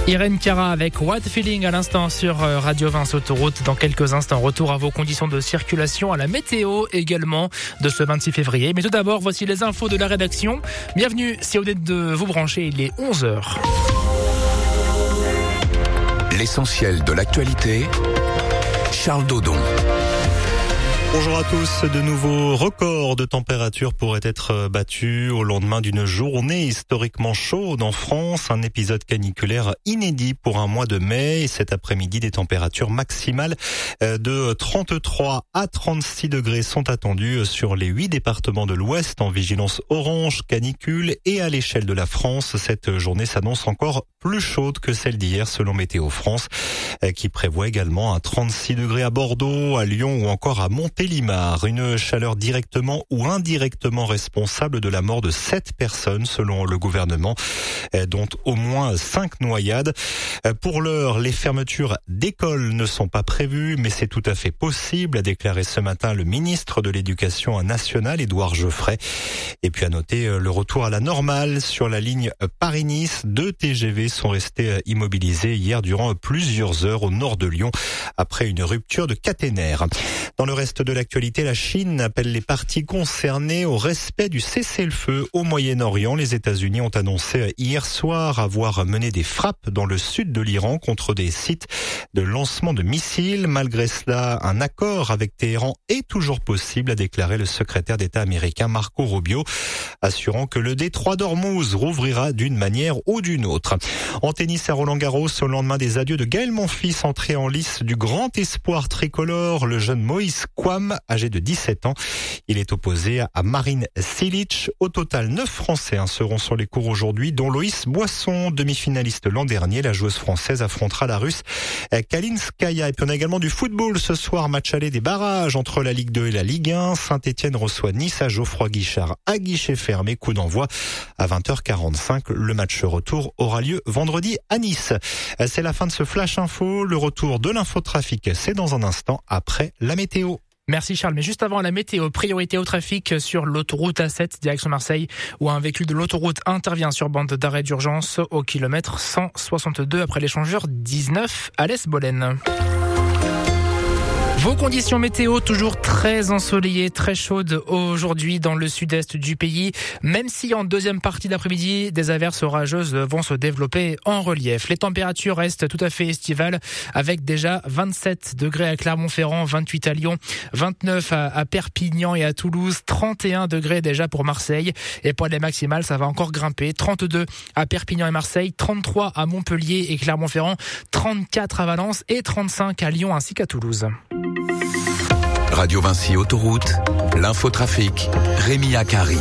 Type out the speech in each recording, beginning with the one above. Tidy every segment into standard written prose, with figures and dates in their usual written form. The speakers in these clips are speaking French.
Irène Cara avec What Feeling à l'instant sur Radio 20 Autoroute. Dans quelques instants, retour à vos conditions de circulation, à la météo également de ce 26 février. Mais tout d'abord, voici les infos de la rédaction. Bienvenue, si vous êtes de vous brancher, il est 11h. L'essentiel de l'actualité, Charles Dodon. Bonjour à tous. De nouveaux records de température pourraient être battus au lendemain d'une journée historiquement chaude en France. Un épisode caniculaire inédit pour un mois de mai. Et cet après-midi, des températures maximales de 33 à 36 degrés sont attendues sur les 8 départements de l'Ouest en vigilance orange canicule. Et à l'échelle de la France, cette journée s'annonce encore plus chaude que celle d'hier selon Météo France, qui prévoit également un 36 degrés à Bordeaux, à Lyon ou encore à Montélimar. Une chaleur directement ou indirectement responsable de la mort de 7 personnes selon le gouvernement, dont au moins 5 noyades. Pour l'heure, les fermetures d'écoles ne sont pas prévues, mais c'est tout à fait possible, a déclaré ce matin le ministre de l'Éducation nationale, Édouard Geoffrey. Et puis à noter le retour à la normale sur la ligne Paris-Nice. 2 TGV sont restés immobilisés hier durant plusieurs heures au nord de Lyon après une rupture de caténaire. Dans le reste de l'actualité, la Chine appelle les parties concernées au respect du cessez-le-feu au Moyen-Orient. Les États-Unis ont annoncé hier soir avoir mené des frappes dans le sud de l'Iran contre des sites de lancement de missiles. Malgré cela, un accord avec Téhéran est toujours possible, a déclaré le secrétaire d'État américain Marco Rubio, assurant que le détroit d'Ormuz rouvrira d'une manière ou d'une autre. En tennis à Roland-Garros, au lendemain des adieux de Gaël Monfils, entré en lice du grand espoir tricolore, le jeune Moïse Kouam, âgé de 17 ans. Il est opposé à Marin Cilic. Au total, 9 Français seront sur les cours aujourd'hui, dont Loïs Boisson, demi-finaliste l'an dernier. La joueuse française affrontera la Russe Kalinskaya. Et puis on a également du football ce soir, match aller des barrages entre la Ligue 2 et la Ligue 1. Saint-Etienne reçoit Nice à Geoffroy-Guichard à guichet fermé. Coup d'envoi à 20h45. Le match retour aura lieu vendredi à Nice. C'est la fin de ce Flash Info. Le retour de l'infotrafic, c'est dans un instant après la météo. Merci Charles, mais juste avant la météo, priorité au trafic sur l'autoroute A7 direction Marseille, où un véhicule de l'autoroute intervient sur bande d'arrêt d'urgence au kilomètre 162 après l'échangeur 19 à l'Es-Bolène. Vos conditions météo toujours très ensoleillées, très chaudes aujourd'hui dans le sud-est du pays, même si en deuxième partie d'après-midi, des averses orageuses vont se développer en relief. Les températures restent tout à fait estivales avec déjà 27 degrés à Clermont-Ferrand, 28 à Lyon, 29 à Perpignan et à Toulouse, 31 degrés déjà pour Marseille. Et pour les maximales, ça va encore grimper. 32 à Perpignan et Marseille, 33 à Montpellier et Clermont-Ferrand, 34 à Valence et 35 à Lyon ainsi qu'à Toulouse. Radio Vinci Autoroute, l'infotrafic, Rémi Akari.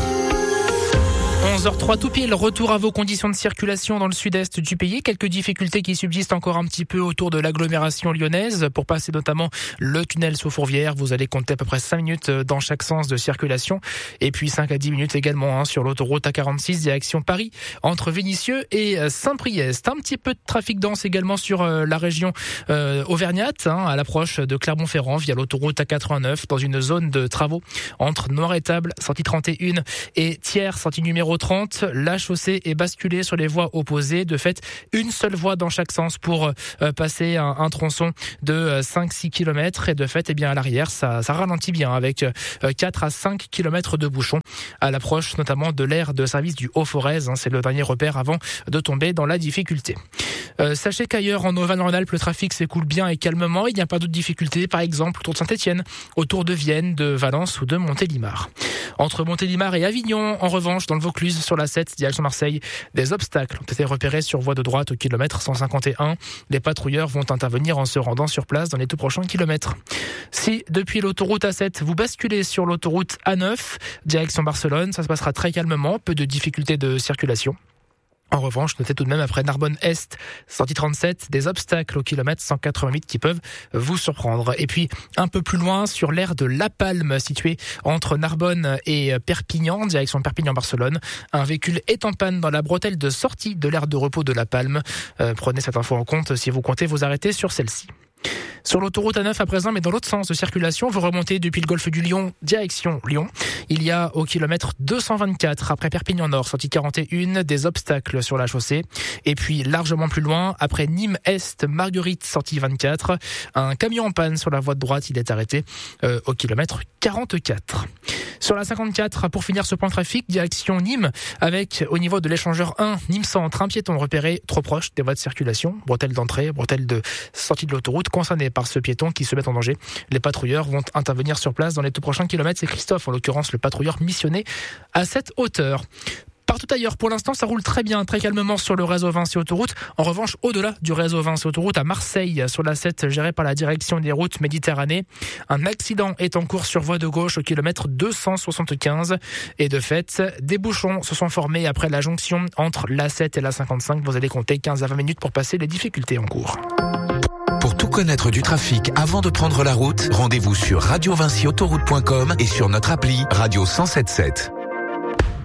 11h03 tout pile, retour à vos conditions de circulation dans le sud-est du pays. Quelques difficultés qui subsistent encore un petit peu autour de l'agglomération lyonnaise. Pour passer notamment le tunnel sous Fourvière, vous allez compter à peu près 5 minutes dans chaque sens de circulation. Et puis 5 à 10 minutes également sur l'autoroute A46 direction Paris, entre Vénissieux et Saint-Priest. Un petit peu de trafic dense également sur la région auvergnate, à l'approche de Clermont-Ferrand via l'autoroute A89 dans une zone de travaux entre Noir-Étable, sortie 31 et Thiers, sortie numéro 30, la chaussée est basculée sur les voies opposées. De fait, une seule voie dans chaque sens pour passer un tronçon de 5-6 km. Et de fait, à l'arrière, ça ralentit bien avec 4 à 5 km de bouchons à l'approche notamment de l'aire de service du Haut-Forez. C'est le dernier repère avant de tomber dans la difficulté. Sachez qu'ailleurs, en Auvergne-Rhône-Alpes, le trafic s'écoule bien et calmement. Il n'y a pas d'autres difficultés, par exemple autour de Saint-Etienne, autour de Vienne, de Valence ou de Montélimar. Entre Montélimar et Avignon, en revanche, dans le Vaucluse, sur la 7, direction Marseille, des obstacles ont été repérés sur voie de droite au kilomètre 151. Les patrouilleurs vont intervenir en se rendant sur place dans les tout prochains kilomètres. Si, depuis l'autoroute A7, vous basculez sur l'autoroute A9, direction Barcelone, ça se passera très calmement, peu de difficultés de circulation. En revanche, notez tout de même après Narbonne-Est, sortie 37, des obstacles au kilomètre 188 qui peuvent vous surprendre. Et puis, un peu plus loin, sur l'aire de La Palme, située entre Narbonne et Perpignan, direction Perpignan-Barcelone, un véhicule est en panne dans la bretelle de sortie de l'aire de repos de La Palme. Prenez cette info en compte si vous comptez vous arrêter sur celle-ci. Sur l'autoroute A9 à présent, mais dans l'autre sens de circulation, vous remontez depuis le golfe du Lion, direction Lyon. Il y a au kilomètre 224, après Perpignan Nord, sortie 41, des obstacles sur la chaussée. Et puis largement plus loin, après Nîmes Est, Marguerite, sortie 24, un camion en panne sur la voie de droite, il est arrêté au kilomètre 44. Sur la 54, pour finir ce point trafic, direction Nîmes, avec au niveau de l'échangeur 1, Nîmes Centre, un piéton repéré trop proche des voies de circulation, bretelle d'entrée, bretelle de sortie de l'autoroute, concerné par ce piéton qui se met en danger. Les patrouilleurs vont intervenir sur place dans les tout prochains kilomètres. C'est Christophe, en l'occurrence, le patrouilleur missionné à cette hauteur. Partout ailleurs, pour l'instant, ça roule très bien, très calmement sur le réseau Vinci Autoroute. En revanche, au-delà du réseau Vinci Autoroute, à Marseille, sur la 7, gérée par la direction des routes Méditerranée, un accident est en cours sur voie de gauche au kilomètre 275. Et de fait, des bouchons se sont formés après la jonction entre la 7 et la 55. Vous allez compter 15 à 20 minutes pour passer les difficultés en cours. Pour tout connaître du trafic avant de prendre la route, rendez-vous sur radiovinciautoroute.com et sur notre appli Radio 107.7.